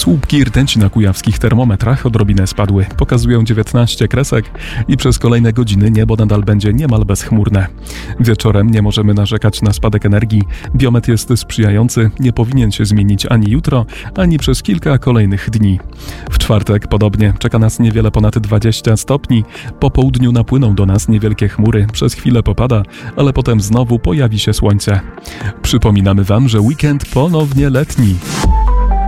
Słupki rtęci na kujawskich termometrach odrobinę spadły. Pokazują 19 kresek i przez kolejne godziny niebo nadal będzie niemal bezchmurne. Wieczorem nie możemy narzekać na spadek energii. Biometr jest sprzyjający, nie powinien się zmienić ani jutro, ani przez kilka kolejnych dni. W czwartek podobnie czeka nas niewiele ponad 20 stopni. Po południu napłyną do nas niewielkie chmury, przez chwilę popada, ale potem znowu pojawi się słońce. Przypominamy Wam, że weekend ponownie letni.